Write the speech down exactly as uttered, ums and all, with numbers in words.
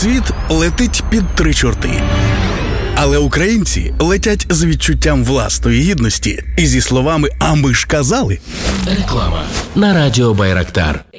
Світ летить під три чорти. Але українці летять з відчуттям власної гідності і зі словами «А ми ж казали». Реклама на радіо Байрактар.